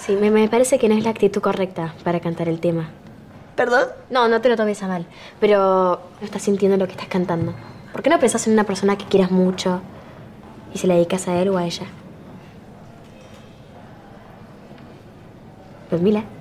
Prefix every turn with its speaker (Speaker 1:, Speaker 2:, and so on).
Speaker 1: Sí, me parece que no es la actitud correcta para cantar el tema.
Speaker 2: ¿Perdón?
Speaker 1: No, no te lo tomes a mal, pero no estás sintiendo lo que estás cantando. ¿Por qué no pensás en una persona que quieras mucho y se la dedicas a él o a ella? Pues mira.